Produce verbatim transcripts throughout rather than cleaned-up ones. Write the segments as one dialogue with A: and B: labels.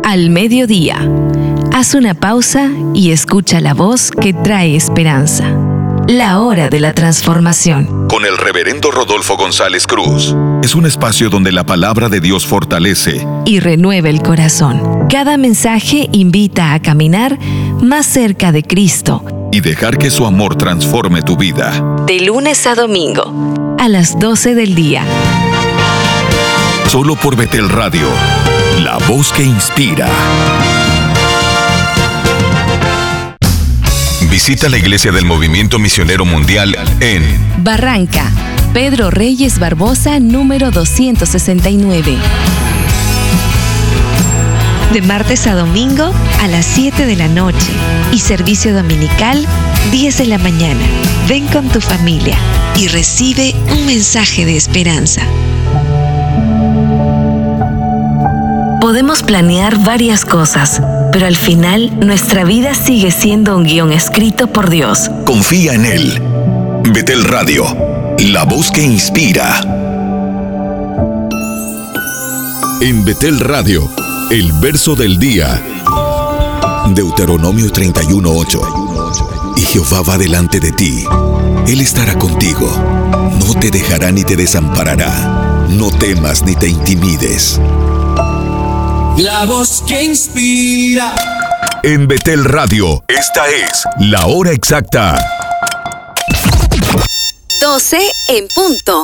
A: al mediodía. Haz una pausa y escucha la voz que trae esperanza. La hora de la transformación.
B: Con el reverendo Rodolfo González Cruz. Es un espacio donde la palabra de Dios fortalece
A: y renueva el corazón. Cada mensaje invita a caminar más cerca de Cristo
B: y dejar que su amor transforme tu vida.
A: De lunes a domingo, a las doce del día.
B: Solo por Betel Radio, la voz que inspira. Visita la Iglesia del Movimiento Misionero Mundial en
A: Barranca, Pedro Reyes Barbosa, número doscientos sesenta y nueve. De martes a domingo a las siete de la noche y servicio dominical diez de la mañana. Ven con tu familia y recibe un mensaje de esperanza. Podemos planear varias cosas, pero al final nuestra vida sigue siendo un guión escrito por Dios.
B: Confía en Él. Betel Radio, la voz que inspira. En Betel Radio, el verso del día. Deuteronomio treinta y uno, ocho. Y Jehová va delante de ti. Él estará contigo. No te dejará ni te desamparará. No temas ni te intimides.
C: La voz que inspira.
B: En Betel Radio, esta es la hora exacta.
A: doce en punto.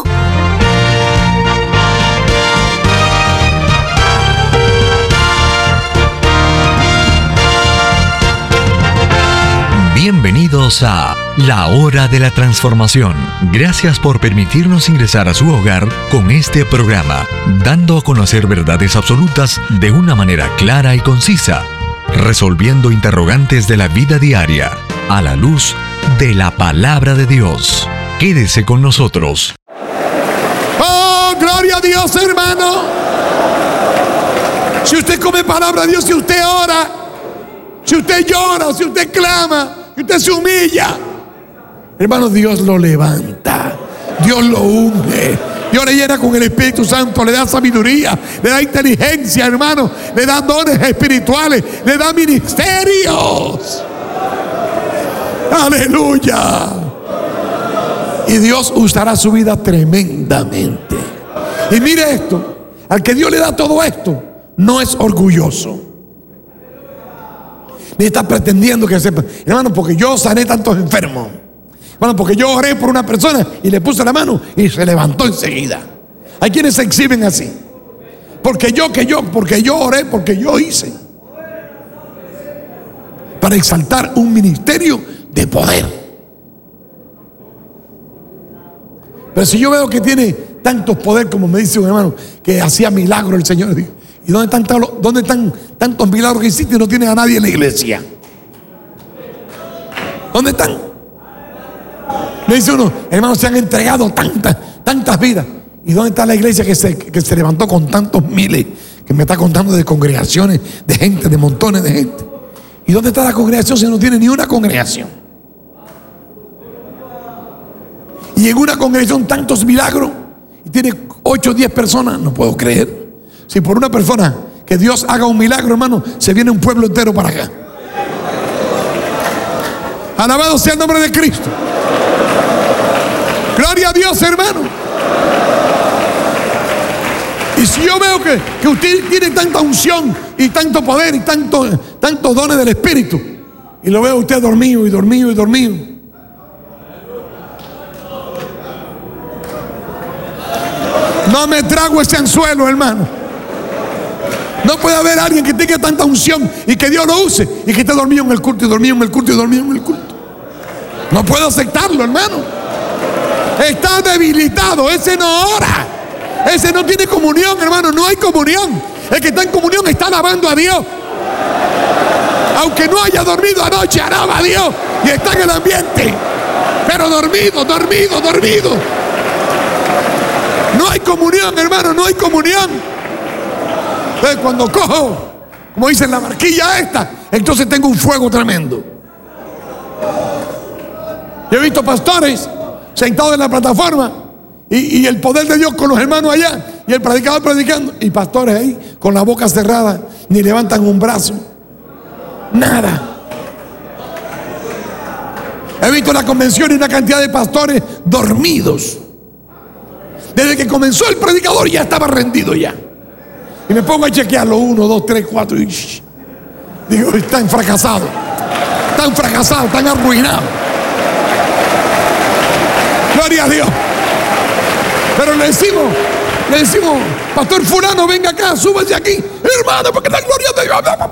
D: Bienvenidos a La Hora de la Transformación. Gracias por permitirnos ingresar a su hogar con este programa, dando a conocer verdades absolutas de una manera clara y concisa, resolviendo interrogantes de la vida diaria a la luz de la palabra de Dios. Quédese con nosotros.
E: ¡Oh, gloria a Dios, hermano! Si usted come palabra de Dios, si usted ora, si usted llora, si usted clama, si usted se humilla, hermano, Dios lo levanta, Dios lo unge, Dios le llena con el Espíritu Santo, le da sabiduría, le da inteligencia, hermano, le da dones espirituales, le da ministerios. Aleluya. Y Dios usará su vida tremendamente. Y mire esto, al que Dios le da todo esto, no es orgulloso, ni está pretendiendo que sepa, hermano, porque yo sané tantos enfermos, hermano, porque yo oré por una persona y le puse la mano y se levantó enseguida. Hay quienes se exhiben así, porque yo, que yo, porque yo oré, porque yo hice, para exaltar un ministerio de poder. Pero si yo veo que tiene tantos poder, como me dice un hermano que hacía milagros el Señor, digo, ¿y dónde están, dónde están tantos milagros que hiciste y no tienes a nadie en la iglesia? ¿Dónde están? Me dice uno, hermanos, se han entregado tantas, tantas vidas. ¿Y dónde está la iglesia que se, que se levantó con tantos miles? Que me está contando de congregaciones, de gente, de montones de gente. ¿Y dónde está la congregación si no tiene ni una congregación? Y en una congregación tantos milagros y tiene ocho o diez personas, no puedo creer. Si por una persona que Dios haga un milagro, hermano, se viene un pueblo entero para acá. Alabado sea el nombre de Cristo. Gloria a Dios, hermano. Y si yo veo que, que usted tiene tanta unción y tanto poder y tanto, tantos dones del Espíritu, y lo veo usted dormido y dormido y dormido, no me trago ese anzuelo, hermano. No puede haber alguien que tenga tanta unción y que Dios lo use y que esté dormido en el culto y dormido en el culto y dormido en el culto. No puedo aceptarlo, hermano. Está debilitado, ese no ora, ese no tiene comunión, hermano, no hay comunión. El que está en comunión está alabando a Dios. Aunque no haya dormido anoche, alaba a Dios y está en el ambiente. Pero dormido, dormido, dormido. No hay comunión, hermano, no hay comunión. Entonces, cuando cojo, como dice en la barquilla esta, entonces tengo un fuego tremendo. Yo he visto pastores sentados en la plataforma y, y el poder de Dios con los hermanos allá y el predicador predicando y pastores ahí con la boca cerrada ni levantan un brazo. Nada. He visto en la convención una cantidad de pastores dormidos. Desde que comenzó el predicador ya estaba rendido ya. Y me pongo a chequearlo, uno, dos, tres, cuatro. Y digo, están fracasados. Están fracasados, están arruinados. Gloria a Dios. Pero le decimos, le decimos, pastor fulano, venga acá, súbase aquí. Hermano, porque la gloria de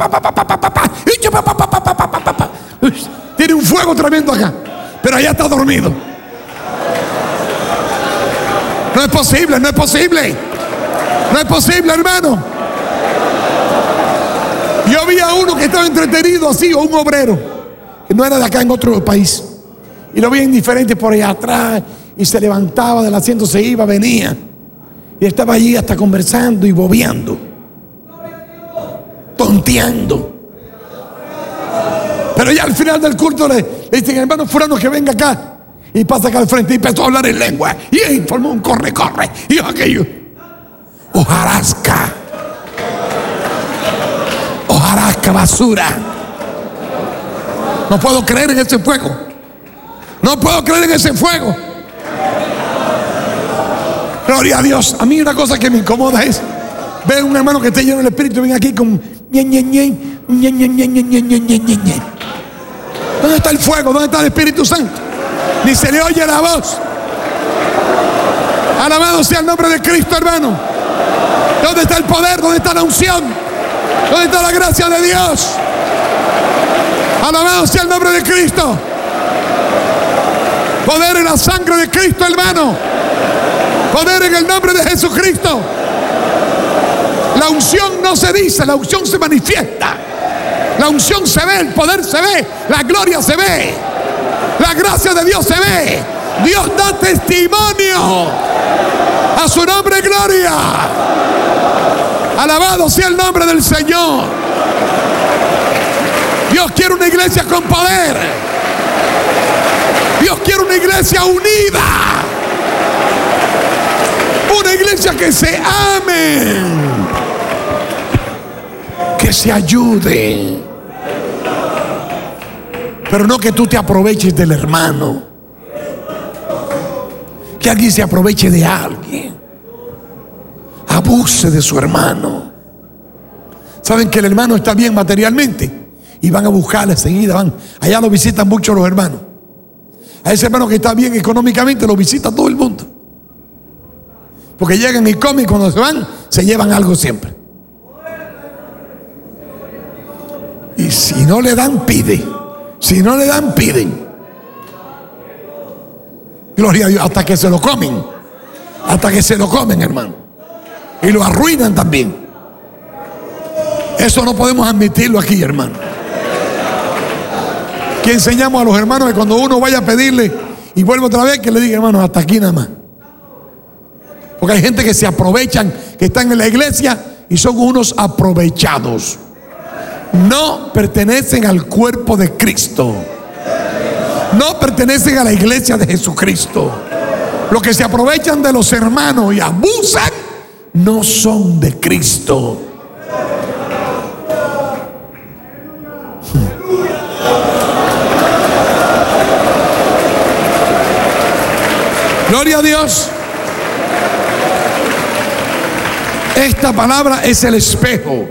E: Dios. Tiene un fuego tremendo acá. Pero allá está dormido. No es posible, no es posible. No es posible, hermano. Yo vi a uno que estaba entretenido así, o un obrero, que no era de acá, en otro país. Y lo vi indiferente por allá atrás. Y se levantaba del asiento, se iba, venía. Y estaba allí hasta conversando y bobeando. Tonteando. Pero ya al final del culto le, le dicen, hermano fulano, que venga acá. Y pasa acá al frente y empezó a hablar en lengua. Y ahí formó un corre, corre. Y aquello. Hojarasca. Hojarasca, basura. No puedo creer en ese fuego. No puedo creer en ese fuego. Gloria a Dios. A mí una cosa que me incomoda es ver a un hermano que esté lleno del Espíritu y viene aquí con ñe, ñe, ñe, ñe, ñe, ñe, ñe, ñe, ñe, ñe, ñe. ¿Dónde está el fuego? ¿Dónde está el Espíritu Santo? Ni se le oye la voz. Alabado sea el nombre de Cristo, hermano. ¿Dónde está el poder? ¿Dónde está la unción? ¿Dónde está la gracia de Dios? Alabado sea el nombre de Cristo. Poder en la sangre de Cristo, hermano. Poder en el nombre de Jesucristo. La unción no se dice, la unción se manifiesta. La unción se ve, el poder se ve, la gloria se ve, la gracia de Dios se ve. Dios da testimonio. A su nombre, gloria. Alabado sea el nombre del Señor. Dios quiere una iglesia con poder. Dios quiere una iglesia unida. Una iglesia que se ame, que se ayude, pero no que tú te aproveches del hermano, que alguien se aproveche de alguien, abuse de su hermano. Saben que el hermano está bien materialmente y van a buscarle enseguida, van, allá lo visitan mucho los hermanos. A ese hermano que está bien económicamente lo visita todo el mundo. Porque llegan y comen y cuando se van, se llevan algo siempre. Y si no le dan, pide. Si no le dan, piden. Gloria a Dios, hasta que se lo comen. Hasta que se lo comen, hermano. Y lo arruinan también. Eso no podemos admitirlo aquí, hermano. Que enseñamos a los hermanos que cuando uno vaya a pedirle y vuelve otra vez, que le diga, hermano, hasta aquí nada más. Porque hay gente que se aprovechan, que están en la iglesia y son unos aprovechados. No pertenecen al cuerpo de Cristo. No pertenecen a la iglesia de Jesucristo. Los que se aprovechan de los hermanos y abusan no son de Cristo. Gloria a Dios. Esta palabra es el espejo.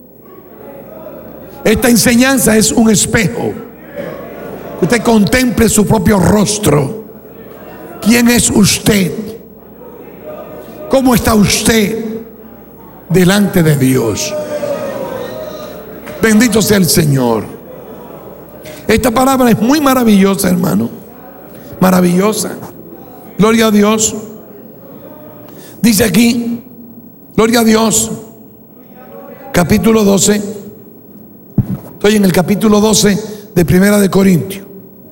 E: Esta enseñanza es un espejo. Usted contemple su propio rostro. ¿Quién es usted? ¿Cómo está usted delante de Dios? Bendito sea el Señor. Esta palabra es muy maravillosa, hermano. Maravillosa. Gloria a Dios. Dice aquí, gloria a Dios, capítulo doce. Estoy en el capítulo doce de Primera de Corintios.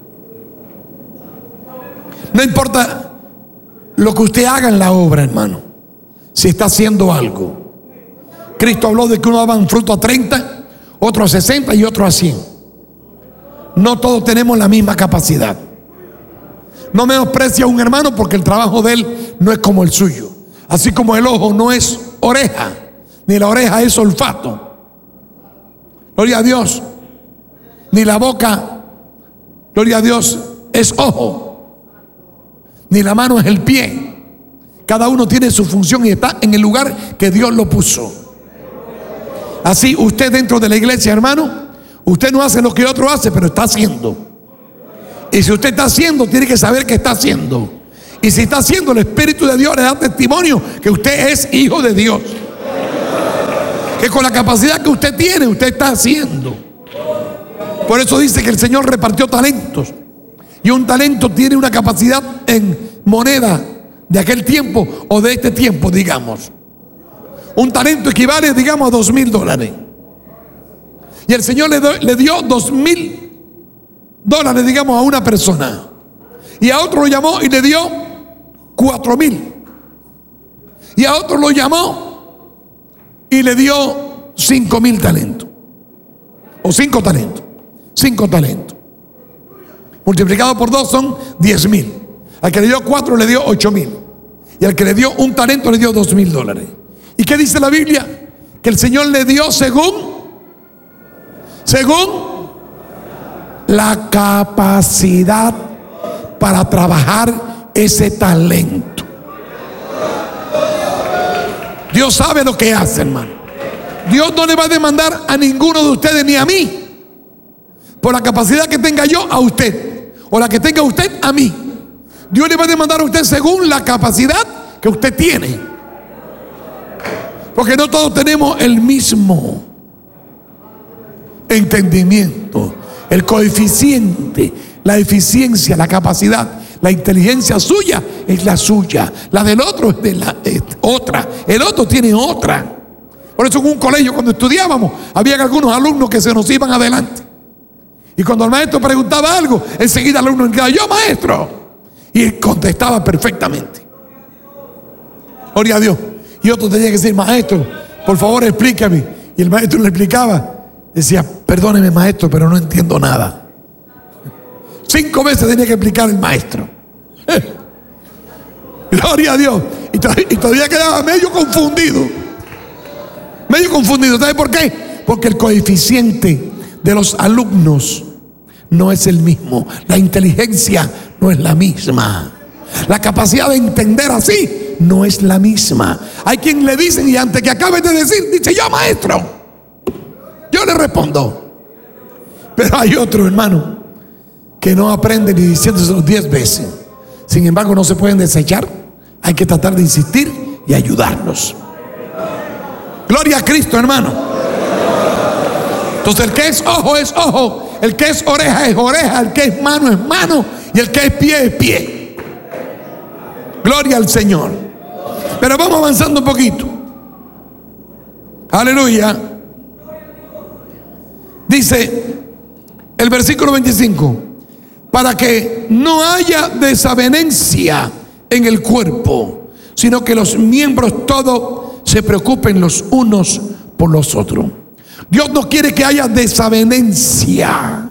E: No importa lo que usted haga en la obra, hermano, si está haciendo algo. Cristo habló de que uno daba un fruto a treinta, otro a sesenta y otro a cien. No todos tenemos la misma capacidad. No menosprecia a un hermano porque el trabajo de él no es como el suyo. Así como el ojo no es oreja, ni la oreja es olfato. Gloria a Dios. Ni la boca, gloria a Dios, es ojo. Ni la mano es el pie. Cada uno tiene su función y está en el lugar que Dios lo puso. Así usted dentro de la iglesia, hermano, usted no hace lo que otro hace, pero está haciendo. Y si usted está haciendo, tiene que saber que está haciendo. Y si está haciendo, el Espíritu de Dios le da testimonio que usted es hijo de Dios. Que con la capacidad que usted tiene, usted está haciendo. Por eso dice que el Señor repartió talentos. Y un talento tiene una capacidad en moneda de aquel tiempo o de este tiempo, digamos. Un talento equivale, digamos, a dos mil dólares. Y el Señor le, do, le dio dos mil dólares, digamos, a una persona. Y a otro lo llamó y le dio cuatro mil. Y a otro lo llamó y le dio cinco mil talentos. O cinco talentos. Cinco talentos. Multiplicado por dos son diez mil. Al que le dio cuatro le dio ocho mil. Y al que le dio un talento le dio dos mil dólares. ¿Y qué dice la Biblia? Que el Señor le dio según, según la capacidad para trabajar ese talento. Dios sabe lo que hace, hermano. Dios no le va a demandar a ninguno de ustedes ni a mí por la capacidad que tenga yo a usted, o la que tenga usted a mí. Dios le va a demandar a usted según la capacidad que usted tiene. Porque no todos tenemos el mismo entendimiento, el coeficiente, la eficiencia, la capacidad. La inteligencia suya es la suya, la del otro es de la es otra, el otro tiene otra. Por eso en un colegio cuando estudiábamos había algunos alumnos que se nos iban adelante, y cuando el maestro preguntaba algo, enseguida el alumno decía: yo maestro, y él contestaba perfectamente. Gloria a Dios. Y otro tenía que decir: maestro, por favor explícame. Y el maestro le explicaba, decía: perdóneme maestro, pero no entiendo nada. Cinco veces tenía que explicar el maestro. Gloria a Dios. Y, to- y todavía quedaba medio confundido. Medio confundido. ¿Sabe por qué? Porque el coeficiente de los alumnos no es el mismo. La inteligencia no es la misma. La capacidad de entender así no es la misma. Hay quien le dicen y antes que acabe de decir, dice: yo maestro. Yo le respondo. Pero hay otro, hermano, que no aprende ni diciéndoselo diez veces. Sin embargo, no se pueden desechar. Hay que tratar de insistir y ayudarlos. Gloria a Cristo, hermano. Entonces el que es ojo es ojo, el que es oreja es oreja, el que es mano es mano y el que es pie es pie. Gloria al Señor. Pero vamos avanzando un poquito. Aleluya. Dice el versículo veinticinco: para que no haya desavenencia en el cuerpo, sino que los miembros todos se preocupen los unos por los otros. Dios no quiere que haya desavenencia,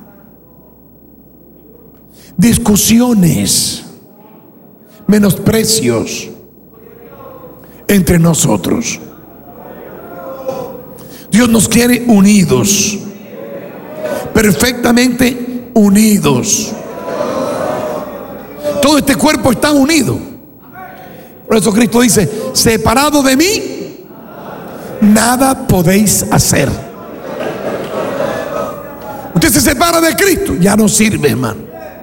E: discusiones, menosprecios entre nosotros. Dios nos quiere unidos, perfectamente unidos. Todo este cuerpo está unido. Por eso Cristo dice: separado de mí, nada podéis hacer. Usted se separa de Cristo, ya no sirve, hermano.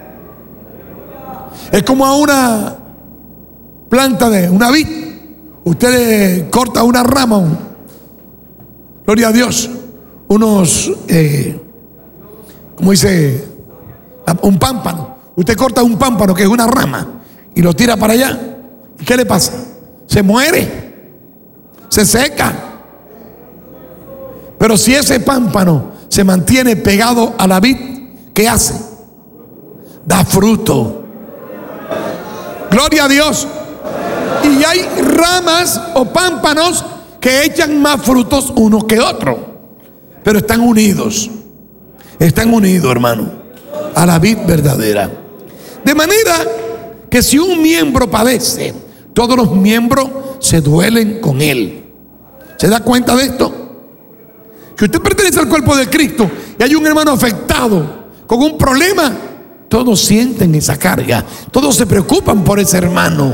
E: Es como a una planta de una vid. Usted le corta una rama, un, gloria a Dios, unos, eh, como dice, un pámpano. Usted corta un pámpano que es una rama y lo tira para allá. ¿Y qué le pasa? Se muere, se seca. Pero si ese pámpano se mantiene pegado a la vid, ¿qué hace? Da fruto. Gloria a Dios. Y hay ramas o pámpanos que echan más frutos unos que otros, pero están unidos. Están unidos, hermano, a la vid verdadera. De manera que si un miembro padece, todos los miembros se duelen con él. ¿Se da cuenta de esto? que usted pertenece al cuerpo de Cristo y hay un hermano afectado con un problema, todos sienten esa carga, todos se preocupan por ese hermano.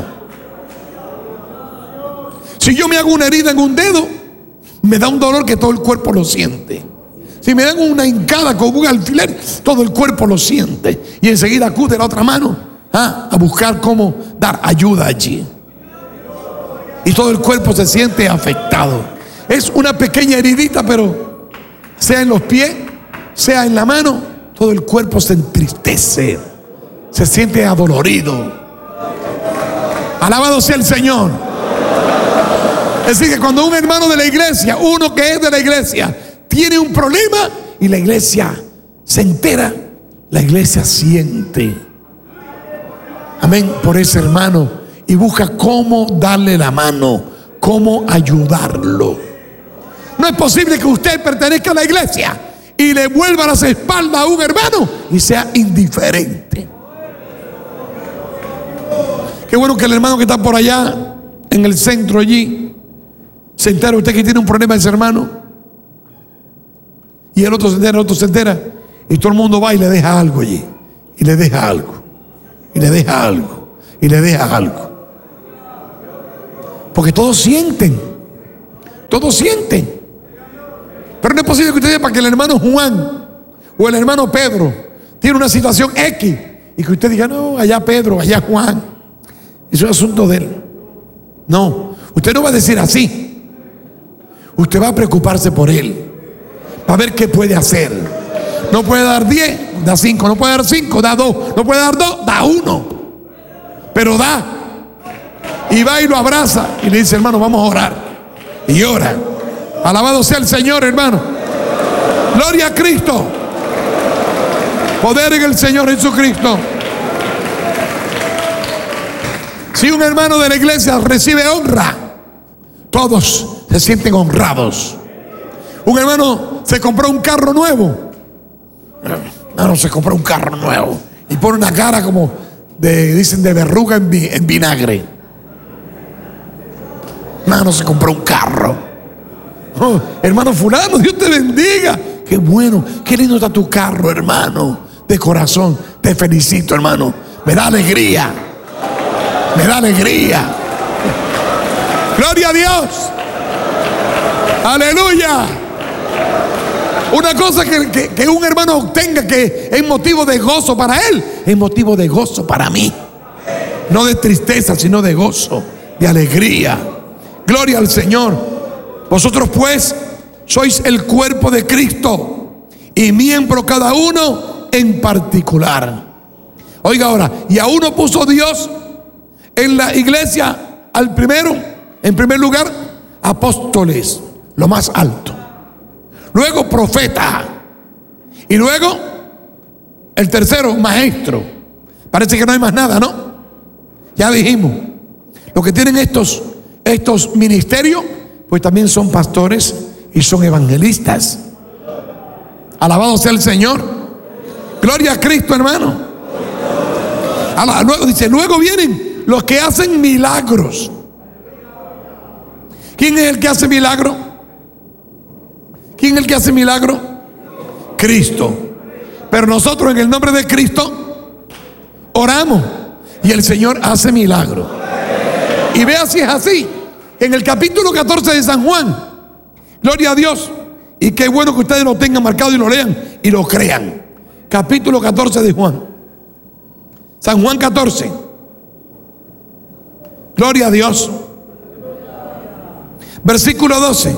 E: Si yo me hago una herida en un dedo, me da un dolor que todo el cuerpo lo siente. Si me dan una hincada con un alfiler, todo el cuerpo lo siente. Y enseguida acude la otra mano ¿ah? a buscar cómo dar ayuda allí. Y todo el cuerpo se siente afectado. Es una pequeña heridita, pero sea en los pies, sea en la mano, todo el cuerpo se entristece, se siente adolorido. Alabado sea el Señor. Es decir, que cuando un hermano de la iglesia, uno que es de la iglesia, tiene un problema y la iglesia se entera, la iglesia siente, amén, por ese hermano y busca cómo darle la mano, cómo ayudarlo. No es posible que usted pertenezca a la iglesia y le vuelva las espaldas a un hermano y sea indiferente. Qué bueno que el hermano que está por allá en el centro allí se entera usted que tiene un problema ese hermano. Y el otro se entera, el otro se entera. Y todo el mundo va y le deja algo allí. Y le deja algo. Y le deja algo. Y le deja algo. Porque todos sienten. Todos sienten. Pero no es posible que usted sepa que el hermano Juan o el hermano Pedro tiene una situación X. Y que usted diga, no, allá Pedro, allá Juan. Eso es asunto de él. No, usted no va a decir así. Usted va a preocuparse por él. Para ver qué puede hacer. No puede dar diez, da cinco. No puede dar cinco, da dos. No puede dar dos, da uno. Pero da. Y va y lo abraza y le dice, hermano, vamos a orar. Y ora. Alabado sea el Señor, hermano. Gloria a Cristo. Poder en el Señor Jesucristo. Si un hermano de la iglesia recibe honra, todos se sienten honrados. Un hermano se compró un carro nuevo. Hermano, se compró un carro nuevo y pone una cara como de, dicen, de verruga en, vi, en vinagre. Hermano, se compró un carro. Oh, hermano fulano, Dios te bendiga. Qué bueno, qué lindo está tu carro, hermano. De corazón, te felicito, hermano. Me da alegría. Me da alegría. Gloria a Dios. Aleluya. Una cosa que, que, que un hermano obtenga que es motivo de gozo para él, es motivo de gozo para mí. No de tristeza, sino de gozo, de alegría. Gloria al Señor. Vosotros pues sois el cuerpo de Cristo y miembro cada uno en particular. Oiga ahora, y a uno puso Dios en la iglesia al primero, en primer lugar, apóstoles, lo más alto. Luego profeta. Y luego el tercero, maestro. Parece que no hay más nada, ¿no? Ya dijimos. Los que tienen estos, estos ministerios, pues también son pastores y son evangelistas. Alabado sea el Señor. Gloria a Cristo, hermano. Luego dice, luego vienen los que hacen milagros. ¿Quién es el que hace milagro? ¿Quién es el que hace milagro? Cristo. Pero nosotros en el nombre de Cristo oramos y el Señor hace milagro. Y vea si es así. En el capítulo catorce de San Juan, gloria a Dios, y qué bueno que ustedes lo tengan marcado y lo lean y lo crean. Capítulo catorce de Juan, San Juan catorce. Gloria a Dios. Versículo doce.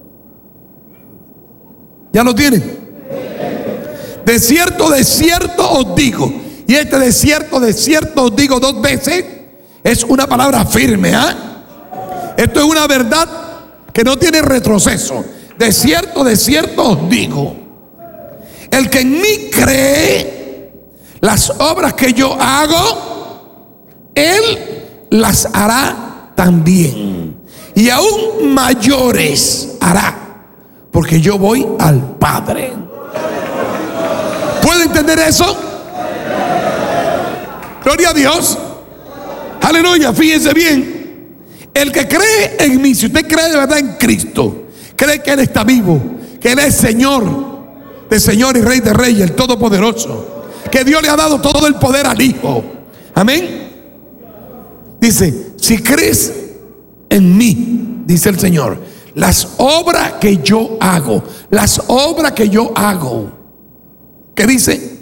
E: ¿Ya lo tienen? De cierto, de cierto os digo. Y este de cierto, de cierto os digo dos veces. Es una palabra firme, ¿ah? ¿eh? Esto es una verdad que no tiene retroceso. De cierto, de cierto os digo. El que en mí cree, las obras que yo hago, él las hará también. Y aún mayores hará, porque yo voy al Padre. ¿Puede entender eso? Gloria a Dios. Aleluya, fíjense bien. El que cree en mí, si usted cree de verdad en Cristo, cree que Él está vivo, que que Él es Señor de Señor y Rey de Reyes, el Todopoderoso, que Dios le ha dado todo el poder al Hijo. Amén. Dice, si crees en mí, dice el Señor, las obras que yo hago, las obras que yo hago, ¿qué dice?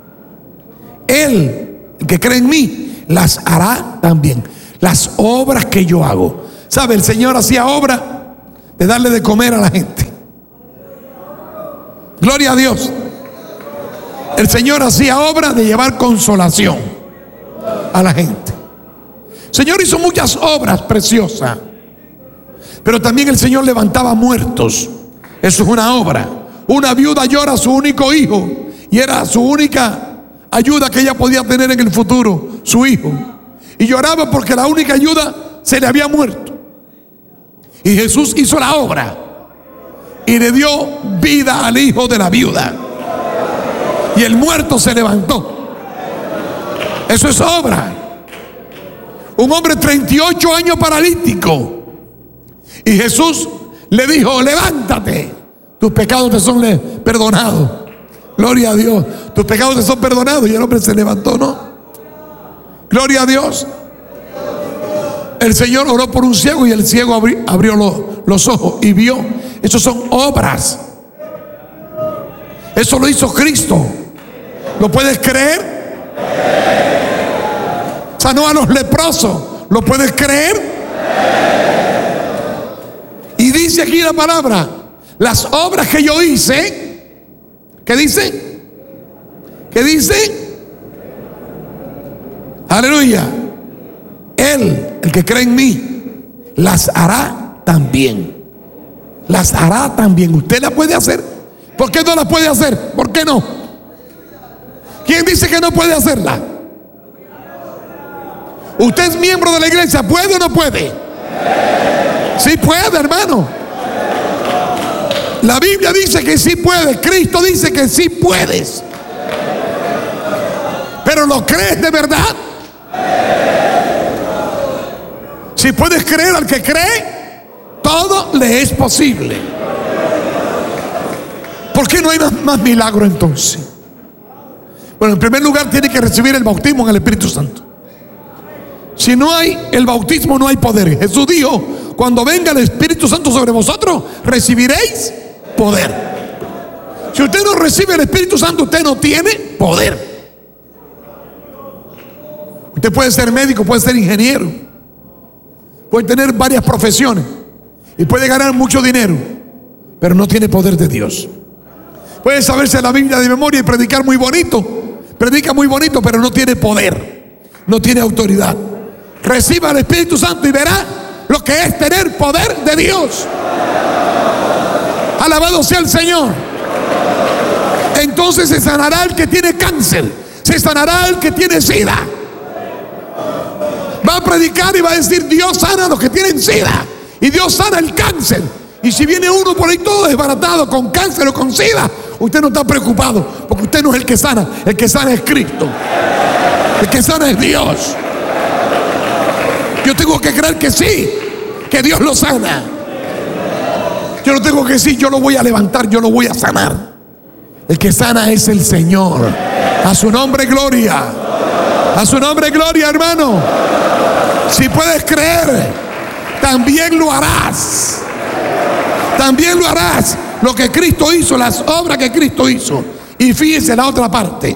E: Él, el que cree en mí, las hará también. Las obras que yo hago. ¿Sabe? El Señor hacía obra de darle de comer a la gente. Gloria a Dios. El Señor hacía obra de llevar consolación a la gente. El Señor hizo muchas obras preciosas, pero también el Señor levantaba muertos. Eso es una obra. Una viuda llora a su único hijo y era su única ayuda que ella podía tener en el futuro, su hijo. Y lloraba porque la única ayuda se le había muerto. Y Jesús hizo la obra y le dio vida al hijo de la viuda. Y el muerto se levantó. Eso es obra. Un hombre treinta y ocho años paralítico. Y Jesús le dijo, levántate, tus pecados te son perdonados. Gloria a Dios, tus pecados te son perdonados. Y el hombre se levantó, ¿no? Gloria a Dios. El Señor oró por un ciego y el ciego abrió, abrió los, los ojos y vio. Eso son obras. Eso lo hizo Cristo. ¿Lo puedes creer? Sanó a los leprosos. ¿Lo puedes creer? Y dice aquí la palabra, las obras que yo hice, ¿qué dice? ¿Qué dice? Aleluya. Él, el que cree en mí, las hará también. Las hará también. ¿Usted las puede hacer? ¿Por qué no las puede hacer? ¿Por qué no? ¿Quién dice que no puede hacerla? ¿Usted es miembro de la iglesia? ¿Puede o no puede? Sí puede, hermano. La Biblia dice que sí puede. Cristo dice que sí puedes. ¿Pero lo crees de verdad? Si puedes creer al que cree, todo le es posible. ¿Por qué no hay más, más milagro entonces? Bueno, en primer lugar tiene que recibir el bautismo en el Espíritu Santo. Si no hay el bautismo, no hay poder. Jesús dijo, cuando venga el Espíritu Santo sobre vosotros, recibiréis poder. Si usted no recibe el Espíritu Santo, usted no tiene poder. Usted puede ser médico, puede ser ingeniero, puede tener varias profesiones y puede ganar mucho dinero, pero no tiene poder de Dios. Puede saberse la Biblia de memoria y predicar muy bonito, predica muy bonito, pero no tiene poder, no tiene autoridad. Reciba el Espíritu Santo y verá lo que es tener poder de Dios. Alabado sea el Señor. Entonces se sanará el que tiene cáncer, se sanará el que tiene sida. Va a predicar y va a decir, Dios sana a los que tienen sida y Dios sana el cáncer. Y si viene uno por ahí todo desbaratado con cáncer o con sida, usted no está preocupado, porque usted no es el que sana. El que sana es Cristo. El que sana es Dios. Yo tengo que creer que sí, que Dios lo sana. Yo no tengo que decir, yo lo voy a levantar, yo lo voy a sanar. El que sana es el Señor. A su nombre gloria. A su nombre gloria, hermano. Si puedes creer, también lo harás. También lo harás. Lo que Cristo hizo, las obras que Cristo hizo. Y fíjese la otra parte.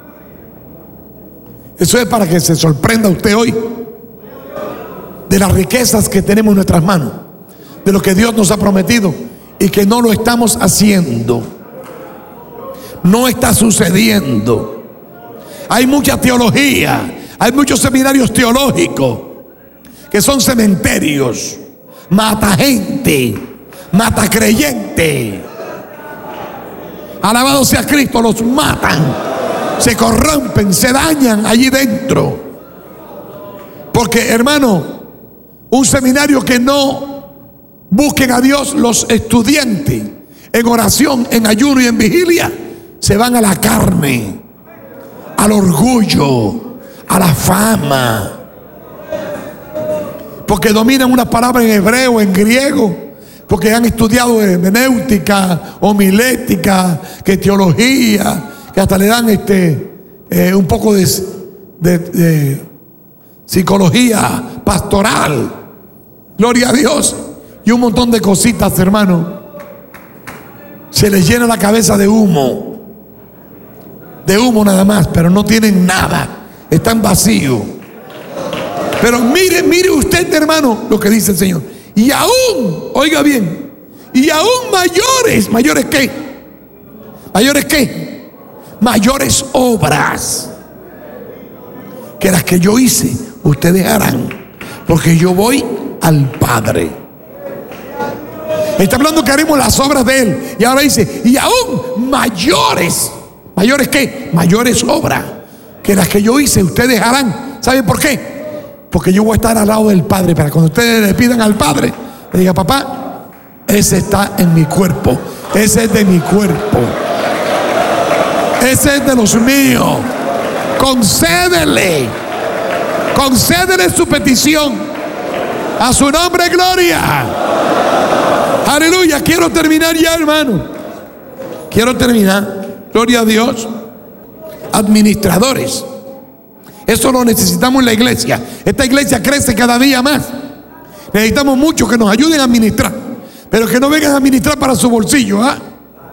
E: Eso es para que se sorprenda usted hoy de las riquezas que tenemos en nuestras manos, de lo que Dios nos ha prometido y que no lo estamos haciendo. No está sucediendo. Hay mucha teología, hay muchos seminarios teológicos que son cementerios, mata gente, mata creyente. Alabado sea Cristo, los matan, se corrompen, se dañan allí dentro. Porque, hermano, un seminario que no busquen a Dios los estudiantes en oración, en ayuno y en vigilia, se van a la carne, al orgullo, a la fama, porque dominan una palabra en hebreo, en griego, porque han estudiado hermenéutica, homilética, que teología, que hasta le dan este eh, un poco de, de, de psicología pastoral. Gloria a Dios. Y un montón de cositas, hermano. Se les llena la cabeza de humo. De humo nada más, pero no tienen nada. Están vacíos. Pero mire, mire usted, hermano, lo que dice el Señor. Y aún, oiga bien, y aún mayores, ¿mayores qué? ¿Mayores qué? Mayores obras que las que yo hice, ustedes harán, porque yo voy al Padre. Está hablando que haremos las obras de Él. Y ahora dice, y aún mayores. ¿Mayores qué? Mayores obras que las que yo hice, ustedes harán. ¿Saben por qué? Porque yo voy a estar al lado del Padre, para cuando ustedes le pidan al Padre, le diga, papá, ese está en mi cuerpo, ese es de mi cuerpo, ese es de los míos. Concédele, concédele su petición. A su nombre, gloria. Aleluya. Quiero terminar ya, hermano. Quiero terminar. Gloria a Dios. Administradores. Eso lo necesitamos en la iglesia. Esta iglesia crece cada día más. Necesitamos muchos que nos ayuden a administrar, pero que no vengan a administrar para su bolsillo. ¿eh?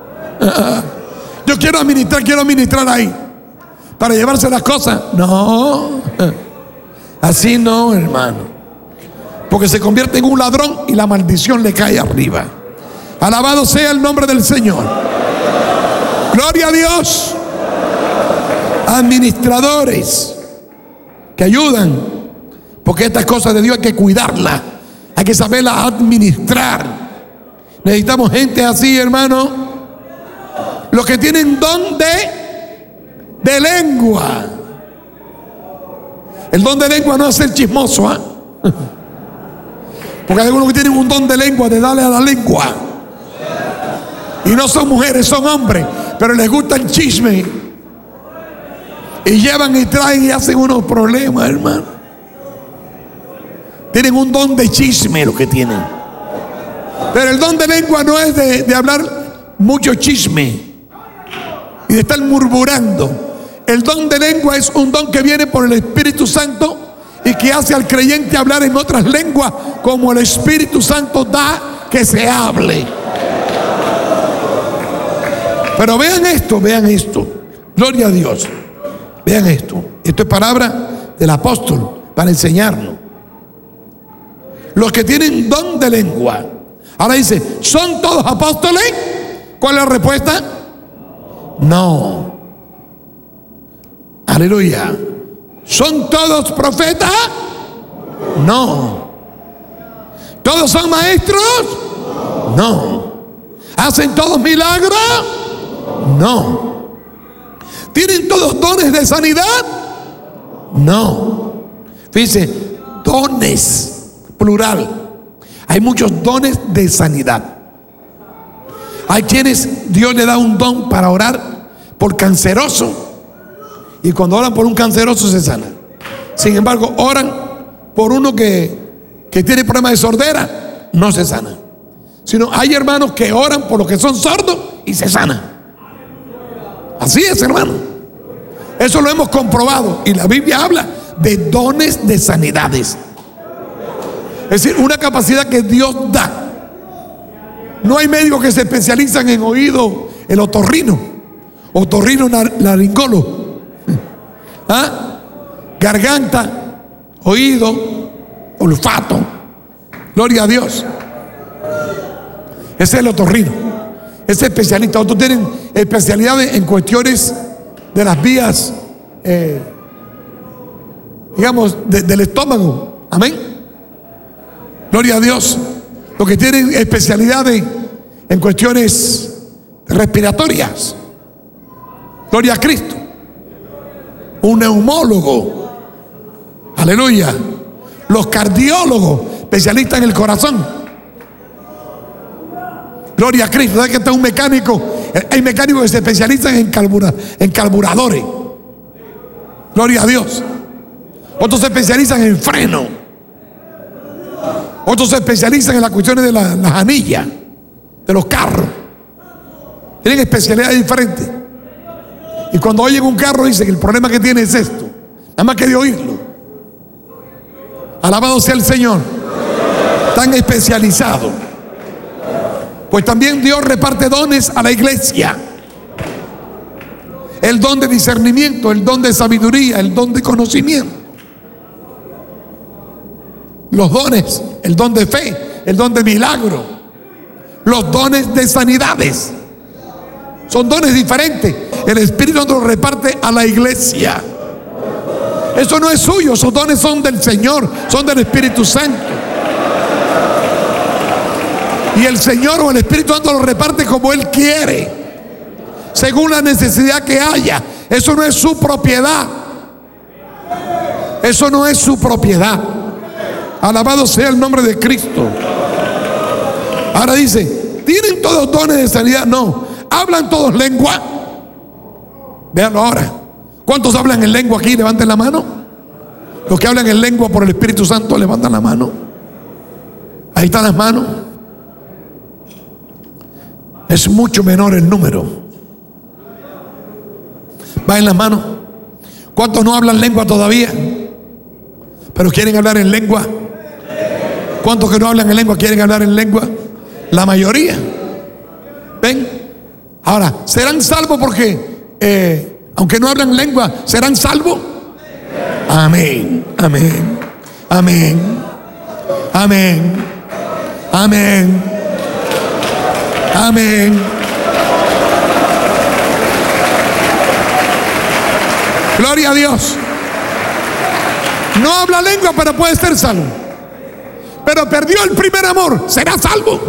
E: Yo quiero administrar, quiero administrar ahí para llevarse las cosas. No, así no, hermano. Porque se convierte en un ladrón y la maldición le cae arriba. Alabado sea el nombre del Señor. Gloria a Dios. Administradores que ayudan, porque estas cosas de Dios hay que cuidarlas, hay que saberlas administrar. Necesitamos gente así, hermano. Los que tienen don de, de lengua. El don de lengua no es ser chismoso, ¿eh? Porque hay algunos que tienen un don de lengua, de darle a la lengua. Y no son mujeres, son hombres, pero les gusta el chisme. Y llevan y traen y hacen unos problemas, hermano. Tienen un don de chisme lo que tienen. Pero el don de lengua no es de, de hablar mucho chisme y de estar murmurando. El don de lengua es un don que viene por el Espíritu Santo y que hace al creyente hablar en otras lenguas como el Espíritu Santo da que se hable. Pero vean esto, vean esto. Gloria a Dios. Vean esto. Esto es palabra del apóstol para enseñarnos. Los que tienen don de lengua. Ahora dice, ¿son todos apóstoles? ¿Cuál es la respuesta? No. Aleluya. ¿Son todos profetas? No. ¿Todos son maestros? No. ¿Hacen todos milagros? No. ¿Tienen todos dones de sanidad? No. Fíjense, dones, plural. Hay muchos dones de sanidad. Hay quienes Dios le da un don para orar por canceroso. Y cuando oran por un canceroso se sana. Sin embargo, oran por uno que, que tiene problemas de sordera, no se sana. Sino hay hermanos que oran por los que son sordos y se sanan. Así es, hermano. Eso lo hemos comprobado. Y la Biblia habla de dones de sanidades. Es decir, una capacidad que Dios da. No hay médicos que se especializan en oído, el otorrino, otorrino laringólogo. ¿Ah? Garganta, oído, olfato. Gloria a Dios. Ese es el otorrino. Ese especialista. Otros tienen especialidades en cuestiones de las vías, eh, digamos, de, del estómago. Amén. Gloria a Dios. Los que tienen especialidades en cuestiones respiratorias. Gloria a Cristo. Un neumólogo. Aleluya. Los cardiólogos, especialistas en el corazón. Gloria a Cristo. ¿Sabes que está un mecánico? Hay mecánicos que se especializan en, carbura, en carburadores. Gloria a Dios. Otros se especializan en freno. Otros se especializan en las cuestiones de la- las anillas, de los carros. Tienen especialidades diferentes. Y cuando oyen un carro dicen que el problema que tiene es esto. Nada más que de oírlo. Alabado sea el Señor. Tan especializado. Pues también Dios reparte dones a la iglesia. El don de discernimiento, el don de sabiduría, el don de conocimiento. Los dones, el don de fe, el don de milagro, los dones de sanidades. Son dones diferentes. El Espíritu Santo los reparte a la iglesia. Eso no es suyo, esos dones son del Señor, son del Espíritu Santo. Y el Señor o el Espíritu Santo los reparte como Él quiere, según la necesidad que haya. Eso no es su propiedad. Eso no es su propiedad. Alabado sea el nombre de Cristo. Ahora dice, ¿tienen todos dones de sanidad? No. ¿Hablan todos lengua? Véanlo ahora. ¿Cuántos hablan en lengua aquí? Levanten la mano. Los que hablan en lengua por el Espíritu Santo, levantan la mano. Ahí están las manos. Es mucho menor el número. Va en las manos. ¿Cuántos no hablan lengua todavía? Pero quieren hablar en lengua. ¿Cuántos que no hablan en lengua quieren hablar en lengua? La mayoría. ¿Ven? Ahora, ¿serán salvos porque eh, aunque no hablan lengua, serán salvos? Amén, amén, amén, amén, amén, amén. Gloria a Dios. No habla lengua, pero puede ser salvo. Pero perdió el primer amor, ¿será salvo?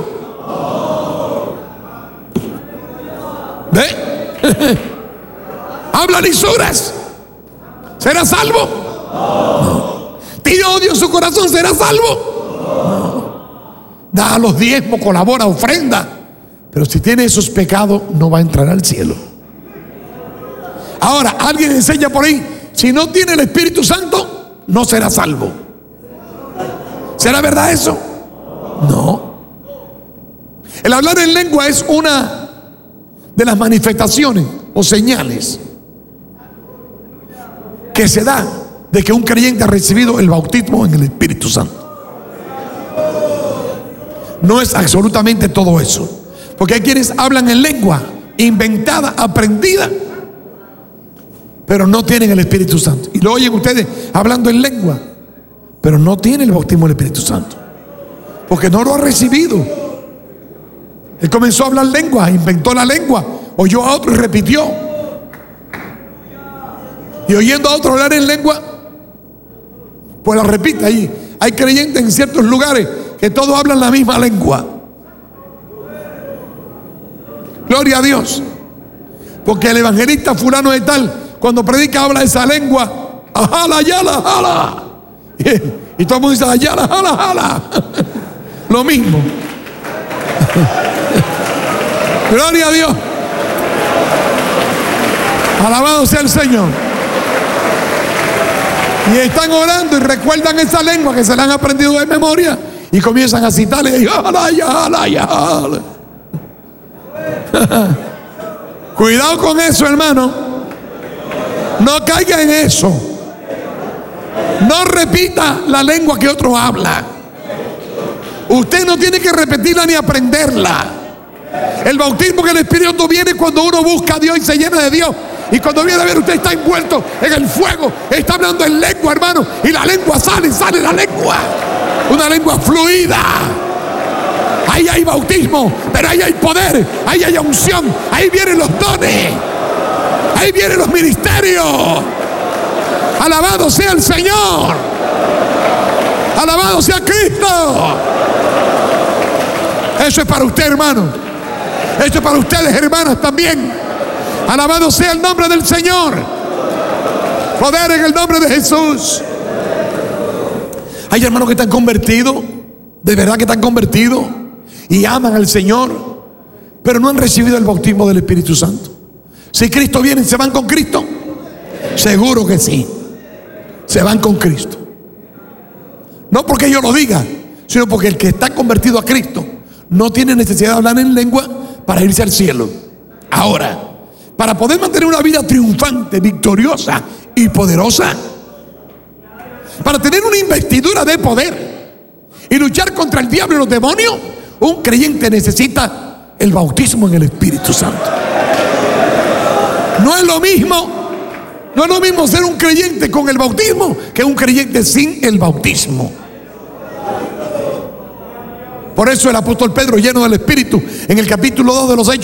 E: ¿Ve? Habla lisuras, ¿será salvo? No. ¿Tiene odio en su corazón, será salvo? No. Da a los diezmos, colabora, ofrenda, pero si tiene esos pecados no va a entrar al cielo. Ahora, alguien enseña por ahí, si no tiene el Espíritu Santo, no será salvo. ¿Será verdad eso? No. El hablar en lengua es una de las manifestaciones o señales que se da de que un creyente ha recibido el bautismo en el Espíritu Santo. No es absolutamente todo eso, porque hay quienes hablan en lengua inventada, aprendida, pero no tienen el Espíritu Santo. Y lo oyen ustedes hablando en lengua, pero no tiene el bautismo del Espíritu Santo, porque no lo ha recibido. Él comenzó a hablar lengua, inventó la lengua, oyó a otro y repitió. Y oyendo a otro hablar en lengua, pues la repite. Ahí hay creyentes en ciertos lugares que todos hablan la misma lengua. Gloria a Dios. Porque el evangelista fulano de tal, cuando predica, habla esa lengua. Ajala, yala, jala. Y todo el mundo dice, ayala, jala, jala. Lo mismo. Gloria a Dios. Alabado sea el Señor. Y están orando y recuerdan esa lengua que se la han aprendido de memoria y comienzan a citarle y jala, yala, yala. Cuidado con eso, hermano. No caiga en eso. No repita la lengua que otro habla. Usted no tiene que repetirla ni aprenderla. El bautismo que el Espíritu viene cuando uno busca a Dios y se llena de Dios. Y cuando viene a ver, usted está envuelto en el fuego, está hablando en lengua, hermano, y la lengua sale, sale la lengua. Una lengua fluida. Ahí hay bautismo, pero ahí hay poder, ahí hay unción, ahí vienen los dones, ahí vienen los ministerios. Alabado sea el Señor. Alabado sea Cristo. Eso es para usted, hermano. Eso es para ustedes, hermanas, también. Alabado sea el nombre del Señor. Poder en el nombre de Jesús. Hay hermanos que están convertidos, de verdad que están convertidos y aman al Señor, pero no han recibido el bautismo del Espíritu Santo. Si Cristo viene, ¿se van con Cristo? Seguro que sí. Se van con Cristo. No porque yo lo diga, sino porque el que está convertido a Cristo no tiene necesidad de hablar en lengua para irse al cielo. Ahora, para poder mantener una vida triunfante, victoriosa y poderosa, para tener una investidura de poder y luchar contra el diablo y los demonios, un creyente necesita el bautismo en el Espíritu Santo. No es lo mismo, no es lo mismo ser un creyente con el bautismo que un creyente sin el bautismo. Por eso el apóstol Pedro, lleno del Espíritu, en el capítulo dos de los Hechos